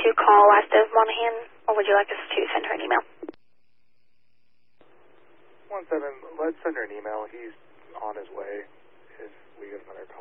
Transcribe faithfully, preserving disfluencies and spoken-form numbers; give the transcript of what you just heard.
to call west of Monahan, or would you like us to send her an email? One seven, let's send her an email. He's on his way if we get another call.